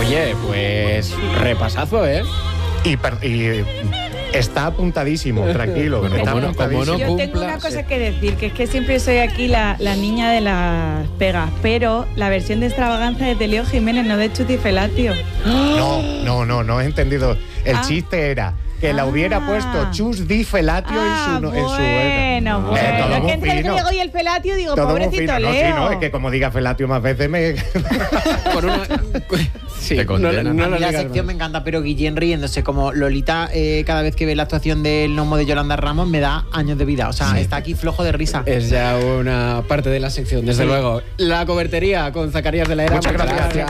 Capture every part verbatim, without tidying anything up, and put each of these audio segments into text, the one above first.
Oye, pues repasazo, ¿eh? Y, per, y está apuntadísimo, tranquilo. Bueno, está como no- como no Yo tengo una cosa que decir, que es que siempre soy aquí la, la niña de las pegas, pero la versión de extravaganza de Teleo Jiménez, no de Chuti Felatio. No, no, no, no he entendido. El Ah. chiste era que la hubiera Ah. puesto Chus Di Felatio Ah, en su... en su bueno, bueno. Eh, todo Es que muy entre el fino. griego y el felatio digo, Todo muy pobrecito fino. No, Leo. sí, no, es que como diga Felatio más veces me... Con una... Sí, Te no, condenan. no A lo mí la digas sección más. me encanta, pero Guillén riéndose como Lolita, eh, cada vez que ve la actuación del gnomo de Yolanda Ramos me da años de vida. O sea, está aquí flojo de risa. Es ya una parte de la sección, desde Sí. luego. La cobertería con Zacarías de la Era. Muchas gracias.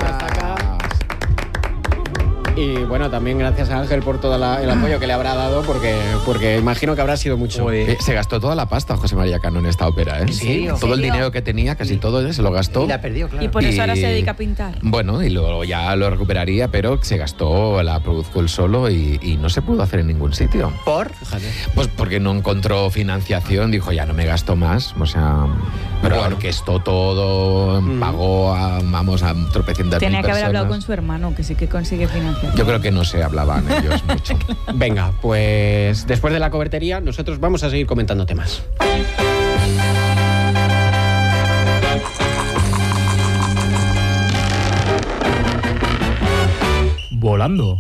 Y bueno, también gracias a Ángel por todo la- el apoyo que le habrá dado, porque, porque imagino que habrá sido mucho. Eh, Se gastó toda la pasta José María Cano en esta ópera, ¿eh? ¿En serio? Todo el ¿En serio? dinero que tenía, casi todo, ¿eh? Se lo gastó. Y la perdió, claro. Y por eso ahora Y- se dedica a pintar. Bueno, y luego ya lo recuperaría, pero se gastó, la produjo él solo y, y no se pudo hacer en ningún sitio. ¿Por? Pues porque no encontró financiación, dijo ya no me gasto más, o sea, pero Bueno. orquestó todo, Mm. pagó a, vamos, a tropecientas Tenía mil que haber hablado con personas. su hermano, que sí que consigue financiación. Yo creo que no se hablaban ellos mucho. Venga, pues después de la cobertería, nosotros vamos a seguir comentando temas. Volando.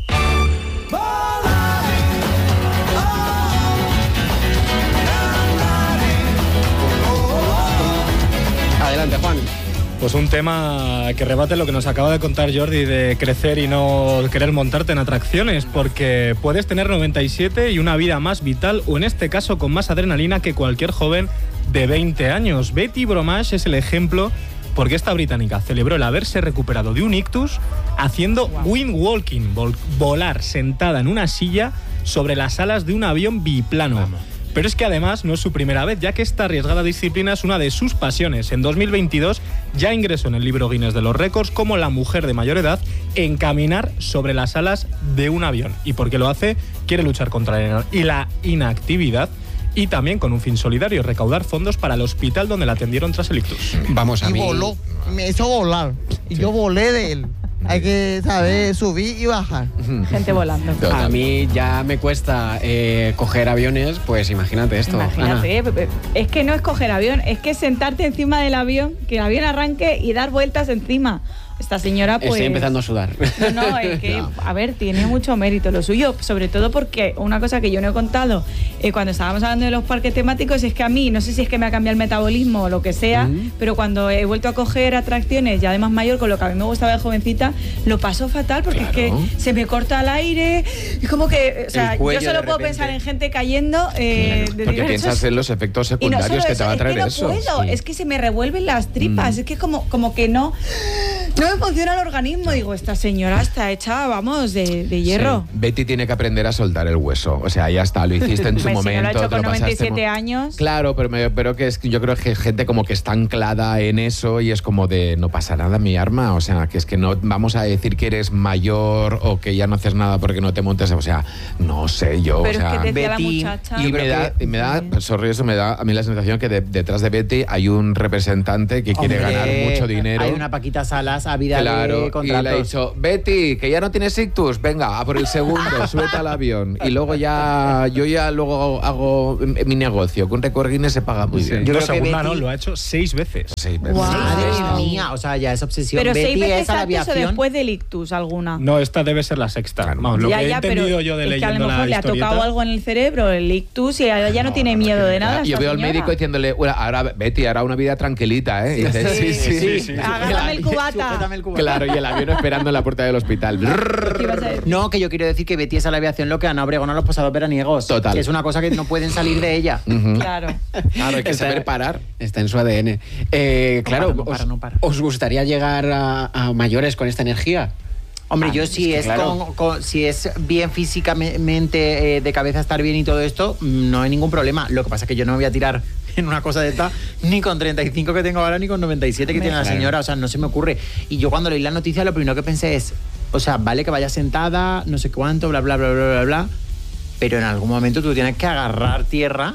Adelante, Juan. Pues un tema que rebate lo que nos acaba de contar Jordi de crecer y no querer montarte en atracciones, porque puedes tener noventa y siete y una vida más vital, o en este caso con más adrenalina que cualquier joven de veinte años. Betty Bromage es el ejemplo, porque esta británica celebró el haberse recuperado de un ictus haciendo wind walking, vol- volar sentada en una silla sobre las alas de un avión biplano. Pero es que además no es su primera vez, ya que esta arriesgada disciplina es una de sus pasiones. En dos mil veintidós ya ingresó en el libro Guinness de los récords como la mujer de mayor edad en caminar sobre las alas de un avión. ¿Y por qué lo hace? Quiere luchar contra la y la inactividad y también con un fin solidario, recaudar fondos para el hospital donde la atendieron tras el ictus. Vamos a Y mí. voló, me hizo volar. Y yo volé de él. Hay que saber subir y bajar. Gente volando. A mí ya me cuesta eh, coger aviones, pues imagínate esto. Imagínate, eh, es que no es coger avión, es que sentarte encima del avión, que el avión arranque y dar vueltas encima. Esta señora, Ana. pues... Estoy empezando a sudar. No, no, es que, a ver, tiene mucho mérito lo suyo, sobre todo porque una cosa que yo no he contado eh, cuando estábamos hablando de los parques temáticos es que a mí, no sé si es que me ha cambiado el metabolismo o lo que sea, Mm. pero cuando he vuelto a coger atracciones, ya además mayor, con lo que a mí me gustaba de jovencita, lo paso fatal porque Claro. es que se me corta el aire, es como que, o sea, El yo cuello solo de puedo repente. pensar en gente cayendo eh, de Porque diversos- piensas en los efectos y no secundarios solo que eso, te va a es traer que no eso. puedo, Sí. es que se me revuelven las tripas, Mm. es que como, como que no, no me funciona el organismo. Digo, esta señora está hecha, vamos, de, de hierro. Sí. Betty tiene que aprender a soltar el hueso. O sea, ya está, lo hiciste en su Hombre, si momento. no lo ha hecho te con lo noventa y pasaste siete mo- años. Claro, pero, me, pero que es que yo creo que gente como que está anclada en eso y es como de no pasa nada, mi arma. O sea, que es que no vamos a decir que eres mayor o que ya no haces nada porque no te montes. O sea, no sé yo. Pero o sea, es que decía Betty, la muchacha. y me da, y me da, sorry, eso me da a mí la sensación que de- detrás de Betty hay un representante que quiere Hombre, ganar mucho dinero. Hay una Paquita Salas a vida Claro, de y contratos. le ha dicho, Betty, que ya no tienes ictus, venga, a por el segundo, súbete al avión. Y luego ya, yo ya luego hago, hago mi negocio, que un récord Guinness se paga muy bien. Yo no, creo que segunda Betty- no, lo ha hecho seis veces. Sí, Guau. Madre mía, o sea, ya es obsesión. Pero Betty seis veces es a la antes o aviación. después del ictus alguna. No, esta debe ser la sexta. Claro. Vamos, lo ya, que he ya, pero entendido yo de es que a leyendo lo mejor la le ha historieta. tocado algo en el cerebro, el ictus, y ahora ya no, tiene miedo de nada. Yo esta veo al señora. médico diciéndole, "Bueno, ahora Betty, ahora una vida tranquilita, ¿eh?" Y dice, sí, sí, sí, sí. Agárrame el cubata. Sujétame el cubata. Claro, y el avión esperando en la puerta del hospital. ¿Qué ibas a decir? No, que yo quiero decir que Betty es a la aviación lo que Ana Obregón a los pasados veraniegos. Total. Que es una cosa que no pueden salir de ella. Ujú. Claro. Claro, hay que Está- saber parar. Está en su A D N. Eh, claro, para, no para, os, no para. ¿os gustaría llegar a, a mayores con esta energía? Hombre, Ah, yo es si que es, claro. con- con- si es bien físicamente, eh, de cabeza estar bien y todo esto, mm, no hay ningún problema. Lo que pasa es que yo no me voy a tirar en una cosa de esta ni con treinta y cinco que tengo ahora ni con noventa y siete que tiene la Claro. señora. O sea, no se me ocurre. Y yo cuando leí la noticia lo primero que pensé es, o sea, vale que vaya sentada, no sé cuánto, bla, bla, bla, bla, bla, bla, pero en algún momento tú tienes que agarrar tierra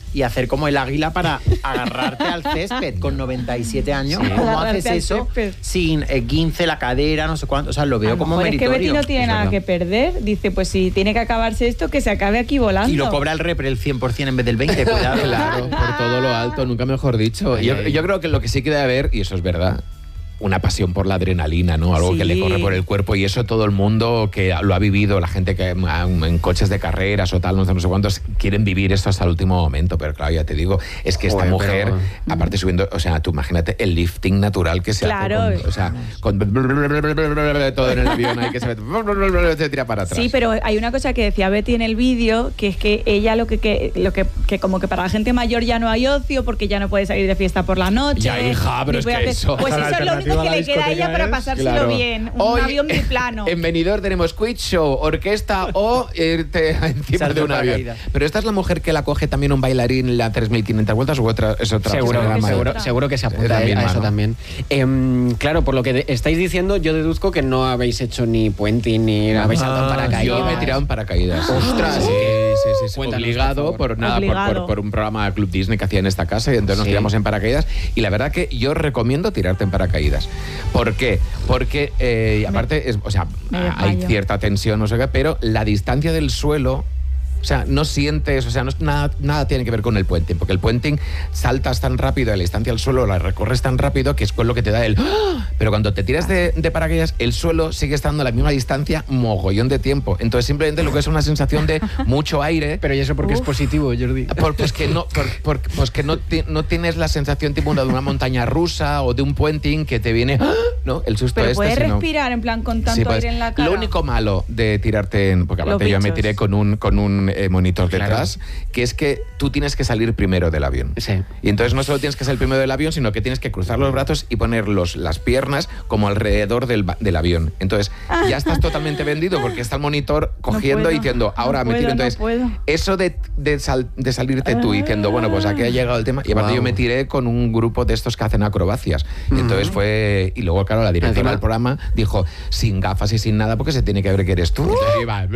y hacer como el águila para agarrarte al césped con noventa y siete años. Sí. ¿Cómo Agarrarte haces al eso césped. sin eh, guince, la cadera, no sé cuánto? O sea, lo veo A lo como mejor meritorio. Es que Betty no tiene Es nada verdad. que perder. Dice, pues si tiene que acabarse esto, que se acabe aquí volando. Y lo cobra el repre el cien por ciento en vez del veinte por ciento, cuidado. Claro, por todo lo alto, nunca mejor dicho. Yo, yo creo que lo que sí que debe haber, y eso es verdad, una pasión por la adrenalina, ¿no? Algo Sí. que le corre por el cuerpo, y eso todo el mundo que lo ha vivido, la gente que en coches de carreras o tal, no sé, no sé cuántos, quieren vivir esto hasta el último momento, pero claro, ya te digo, es que esta Joder, mujer, pero- aparte subiendo, o sea, tú imagínate el lifting natural que se Claro. hace, con, o sea, con todo en el avión ahí que se, se tira para atrás. Sí, pero hay una cosa que decía Betty en el vídeo, que es que ella lo que, que lo que, que como que para la gente mayor ya no hay ocio porque ya no puede salir de fiesta por la noche. Ya, hija, pero ni es puede que hacer- eso- Pues La eso es lo único alternativa que a la le queda a ella discoteca para es- pasárselo Claro. bien. Un Hoy, avión biplano. En Benidorm tenemos quiz show, orquesta o irte encima Salto de un de avión. paracaídas. Pero esta es la mujer que la coge también un bailarín y le da tres mil quinientas vueltas, u otra es otra. Seguro, persona que más. seguro, otra. seguro que se Eh, apunta también, a eso mano. también. Em, claro, por lo que de- estáis diciendo, yo deduzco que no habéis hecho ni puenting ni habéis saltado en paracaídas. Yo me he tirado en paracaídas. Ostras, sí, sí, sí, sí. Cuéntanos, Obligado por favor. por nada, por, Obligado. por- por un programa de Club Disney que hacía en esta casa, y entonces nos Sí. tiramos en paracaídas. Y la verdad que yo recomiendo tirarte en paracaídas. ¿Por qué? Porque eh, aparte, es, o sea, Me hay desmayo. cierta tensión, no sé qué, pero la distancia del suelo. O sea, no sientes, o sea, no, es nada, nada tiene que ver con el puenting, porque el puenting saltas tan rápido, la distancia al suelo la recorres tan rápido que es con lo que te da el... ¡Ah! Pero cuando te tiras de, de paracaídas, el suelo sigue estando a la misma distancia mogollón de tiempo. Entonces simplemente lo que es una sensación de mucho aire... Pero ¿y eso porque es positivo, Jordi? Por- pues que no, por- por- pues que no, ti- no tienes la sensación tipo una de una montaña rusa o de un puenting que te viene, ¡ah! ¿no? El susto Pero este. puedes sino- respirar en plan con tanto Sí, pues, aire en la cara. Lo único malo de tirarte en... Porque Los aparte yo me bichos. tiré con un, con un eh, monitor Claro. detrás, que es que tú tienes que salir primero del avión. Sí. Y entonces no solo tienes que salir primero del avión, sino que tienes que cruzar los brazos y poner los, las piernas como alrededor del, ba- del avión. Entonces ya estás totalmente vendido porque está el monitor cogiendo puedo, y diciendo, ahora no me tiro. puedo, no Entonces, puedo. eso de, de, sal- de salirte tú diciendo, bueno, pues aquí ha llegado el tema. Y aparte Wow. yo me tiré con un grupo de estos que hacen acrobacias. Entonces fue... Y luego, claro, la directora Encima- del programa dijo, sin gafas y sin nada, porque se tiene que ver que eres tú. Entonces iba...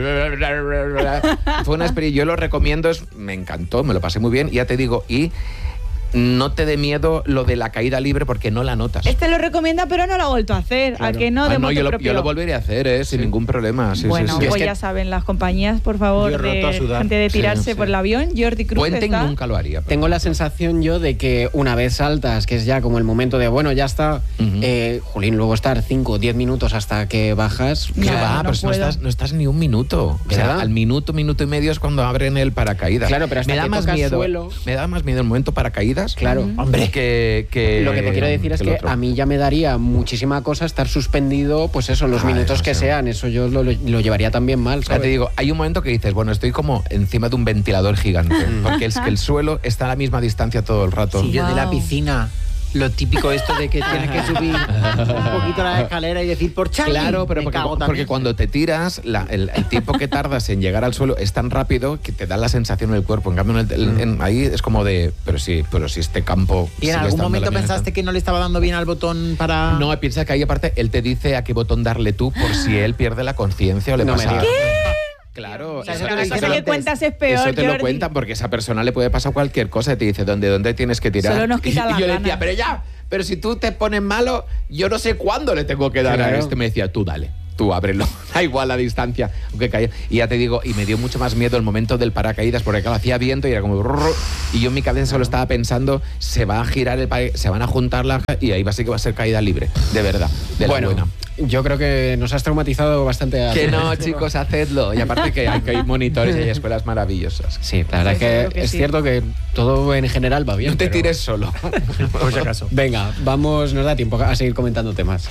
Fue una experiencia, yo lo recomiendo, es, me encantó, me lo pasé muy bien, y ya te digo, y no te dé miedo lo de la caída libre porque no la notas. Este lo recomienda, pero no lo ha vuelto a hacer. ¿A que no? Ah, De no, motu yo, lo, propio. yo lo volveré a hacer, ¿eh? sin ningún problema. Sí, Bueno, sí, sí. pues Es que- ya saben, las compañías, por favor, Yo he roto a de sudar. gente de tirarse Sí, por sí. el avión. Jordi Cruz Puenting está... nunca lo haría. pero- Tengo la sensación yo de que una vez saltas, que es ya como el momento de, bueno, ya está, Ujú. eh, Jolín, luego estar cinco o diez minutos hasta que bajas. ¿Qué No, va? no Pero si no puedo. estás, no estás ni un minuto. O sea, ¿Verdad? al minuto, minuto y medio es cuando abren el paracaídas. Claro, pero hasta me da que más tocas miedo. suelo- Me da más miedo el momento paracaídas. Claro. Hombre, que, que- Lo que te quiero decir es el que otro. a mí ya me daría muchísima cosa estar suspendido, pues eso, los Ah, minutos que demasiado. sean. Eso yo lo, lo llevaría también mal, Ya ¿sabes? te digo, hay un momento que dices, bueno, estoy como encima de un ventilador gigante, porque es que el suelo está a la misma distancia todo el rato. Y yo de la Wow. piscina, lo típico esto de que tienes que subir un poquito la escalera y decir, por Charlie, Claro, pero me porque, cago porque también. cuando te tiras, la- el, el tiempo que tardas en llegar al suelo es tan rápido que te da la sensación en el cuerpo. En cambio, en el- en- ahí es como de, pero sí, pero si este campo. ¿Y en sigue algún estando momento la misma pensaste que no le estaba dando bien al botón para...? No, piensa que ahí aparte él te dice a qué botón darle tú por si él pierde la conciencia o le No me pasa digas. Claro, O sea, eso eso te te lo lo dicen dicen que antes. cuentas es peor, Eso te lo Jordi. cuentan porque a esa persona le puede pasar cualquier cosa y te dice dónde, dónde tienes que tirar. Solo nos quita y las yo le ganas. decía, pero ya, pero si tú te pones malo, yo no sé cuándo le tengo que dar Claro. a este. Me decía, tú dale. Tú ábrelo, da igual la distancia, aunque caía. Y ya te digo, y me dio mucho más miedo el momento del paracaídas, porque claro, hacía viento y era como... brrr, y yo en mi cabeza solo estaba pensando, se va a girar el paracaídas, se van a juntar la... Y ahí va a ser que va a ser caída libre, de verdad, de la bueno, buena. yo creo que nos has traumatizado bastante. a- Que no, chicos, hacedlo. Y aparte que hay, que hay monitores y hay escuelas maravillosas. Sí, la verdad Sí, es seguro que, que es sí. cierto que todo en general va bien. No te pero- tires solo. Por si acaso. Venga, vamos, nos da tiempo a seguir comentando temas.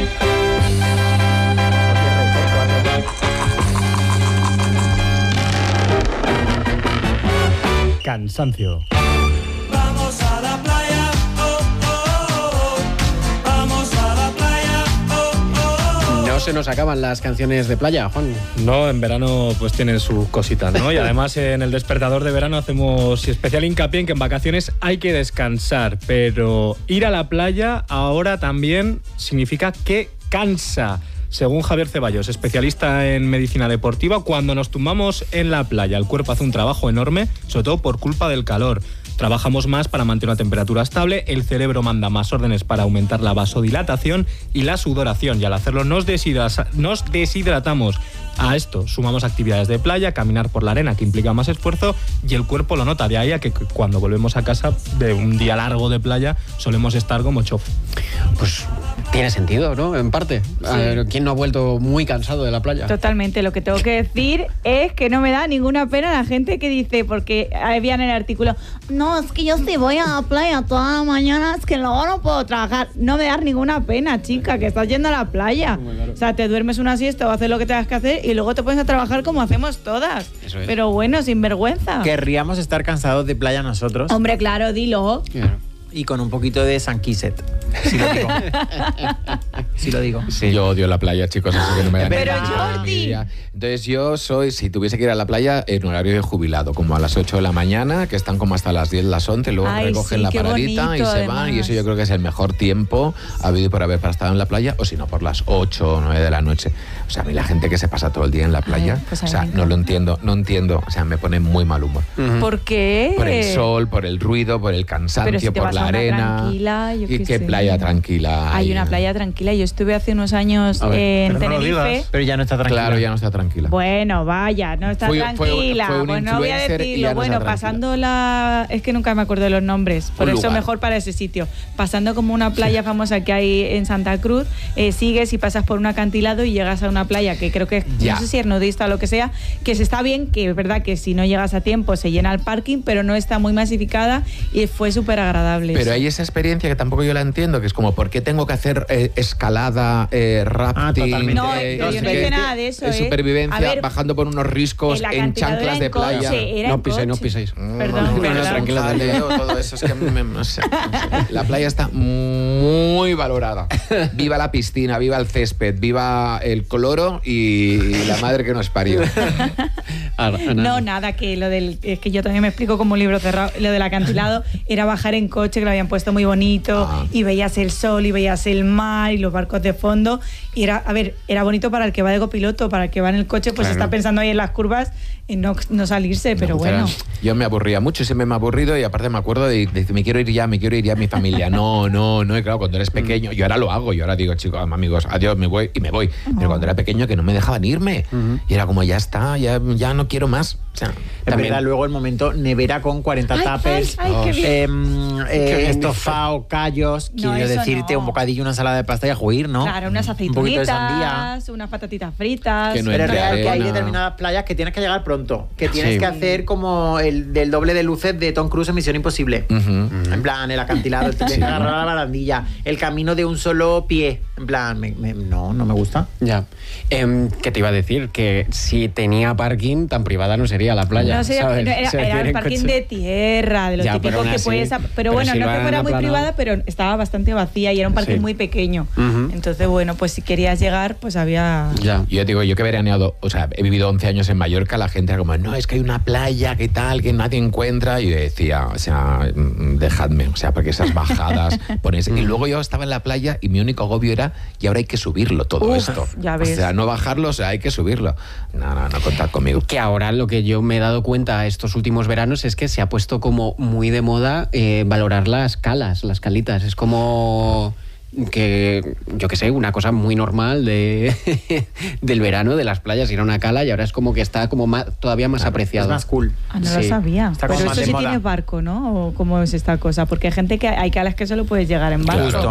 Cansancio. Vamos a la playa, oh, oh, oh, oh. Vamos a la playa, oh, oh, oh. No se nos acaban las canciones de playa, Juan. No, en verano pues tienen sus cositas, ¿no? Y además en el despertador de verano hacemos especial hincapié en que en vacaciones hay que descansar, pero ir a la playa ahora también significa que cansa. Según Javier Ceballos, especialista en medicina deportiva, cuando nos tumbamos en la playa, el cuerpo hace un trabajo enorme, sobre todo por culpa del calor. Trabajamos más para mantener una temperatura estable, el cerebro manda más órdenes para aumentar la vasodilatación y la sudoración, y al hacerlo nos, deshidra- nos deshidratamos. A esto sumamos actividades de playa, caminar por la arena, que implica más esfuerzo, y el cuerpo lo nota. De ahí a que cuando volvemos a casa de un día largo de playa solemos estar como chof. Pues tiene sentido, ¿no? En parte. A ver, ¿quién no ha vuelto muy cansado de la playa? Totalmente. Lo que tengo que decir es que no me da ninguna pena la gente que dice, porque había en el artículo, no, es que yo si voy a la playa toda la mañana, es que luego no puedo trabajar. No me da ninguna pena, chica, que estás yendo a la playa. O sea, te duermes una siesta o haces lo que tengas que hacer y luego te pones a trabajar como hacemos todas. Eso es. Pero bueno, sin vergüenza. Querríamos estar cansados de playa nosotros. Hombre, claro, dilo. Claro. Y con un poquito de Sanquiset. Si lo digo. Si lo digo. Sí. Yo odio la playa, chicos, así que no me da Pero ninguna Jordi. envidia. Entonces yo soy, si tuviese que ir a la playa, en horario de jubilado, como a las ocho de la mañana, que están como hasta las diez, las once, luego Ay, recogen sí, la qué paradita bonito, y se van, además. y eso yo creo que es el mejor tiempo habido y por haber para estar en la playa, o si no, por las ocho o nueve de la noche. O sea, a mí la gente que se pasa todo el día en la playa, Ay, pues a o mí sea, me no encanta. lo entiendo, no entiendo, o sea, me pone muy mal humor. ¿Por qué? Por el sol, por el ruido, por el cansancio, Pero si te por vas la a una arena. tranquila, yo ¿Y qué qué sé. playa tranquila? Hay hay? una playa tranquila. Yo estuve hace unos años A ver, en pero no lo Tenerife. digas. Pero ya no está tranquila. Claro, ya no está tranquila. Bueno, vaya, no está Fue- fue- tranquila. fue un Pues no voy a influencer y decirlo. ya no Bueno, está tranquila. pasando la... Es que nunca me acuerdo de los nombres. Por Un eso lugar. mejor para ese sitio. Pasando como una playa famosa que hay en Santa Cruz, eh, sigues y pasas por un acantilado y llegas a una playa que creo que, Ya. no sé si es nudista o lo que sea, que se está bien, que es verdad que si no llegas a tiempo se llena el parking, pero no está muy masificada y fue súper agradable. Pero hay esa experiencia que tampoco yo la entiendo, que es como, ¿por qué tengo que hacer eh, escalada, eh, rafting? totalmente. No, eh, pero yo no sé hice qué, nada de eso, eh, ¿eh? supervivencia, A ver, bajando por unos riscos el en acantilado chanclas era de en playa. coche, era No en piséis, no coche. piséis. Perdón, no, no, perdón. tranquilo, jaleo, todo eso es que me- no sé, no sé. La playa está muy valorada. Viva la piscina, viva el césped, viva el cloro y la madre que nos parió. Ana. No, nada, que lo del. Es que yo también me explico como un libro cerrado. Lo del acantilado era bajar en coche, que lo habían puesto muy bonito, Ah. y veías el sol, y veías el mar, y los barcos de fondo. Y era, a ver, era bonito para el que va de copiloto, para el que va en el coche, pues Claro. está pensando ahí en las curvas, en no, no salirse, pero No, bueno. Yo me aburría mucho, siempre me he aburrido y aparte me acuerdo de, de decir, me quiero ir ya, me quiero ir ya a mi familia. No, no, no. Y claro, cuando eres pequeño, yo ahora lo hago, yo ahora digo, chicos, amigos, adiós, me voy y me voy. Pero cuando era pequeño que no me dejaban irme. Y era como, ya está, ya, ya no quiero más. O sea, Es También- verdad, luego el momento nevera con cuarenta Ay, tapers, ay, ay, qué bien. em, eh, Qué bien. estofado, callos, No, quiero eso decirte, no. un bocadillo, una ensalada de pasta y a juir, ¿no? Claro, unas Un poquito de sandía. aceitunitas, unas patatitas fritas. Que no Pero es entre real que hay arena. determinadas playas que tienes que llegar pronto, que tienes Sí. que hacer como el del doble de luces de Tom Cruise en Misión Imposible. ujú. En plan, el acantilado, te tienes que agarrar a la barandilla, el camino de un solo pie. En plan, me- me- no, no me gusta. Ya. Em, ¿Qué te iba a decir? Que si tenía parking, tan privada no sería la playa. No sé, ¿sabes? no, era, O sea, era el tienen parking coche. de tierra, de lo Ya, típico pero aún que así- puedes. Pero, pero bueno, si no lo es que han fuera muy aplanado. privada, pero estaba bastante vacía y era un parking Sí. muy pequeño. Ujú. Entonces, bueno, pues si querías llegar, pues había. Ya. Yo digo, yo que he veraneado, o sea, he vivido once años en Mallorca, la gente era como, no, es que hay una playa, ¿qué tal? Que nadie encuentra. Y yo decía, o sea, mm, dejadme, o sea, porque esas bajadas, ponéis... Y luego yo estaba en la playa y mi único agobio era, y ahora hay que subirlo todo Uf, esto. ya ves. O sea, no bajarlo, o sea, hay que subirlo. No, no, no contad conmigo. Que ahora lo que yo me he dado cuenta estos últimos veranos es que se ha puesto como muy de moda eh, valorar las calas, las calitas. Es como que, yo qué sé, una cosa muy normal de del verano, de las playas, ir a una cala, y ahora es como que está como más, todavía más apreciado. Es más cool. Ah, no lo Sí. sabía. Está Pero como más eso de sí moda. tienes barco, ¿no? ¿O cómo es esta cosa? Porque hay gente que hay calas que solo puedes llegar en barco. Claro.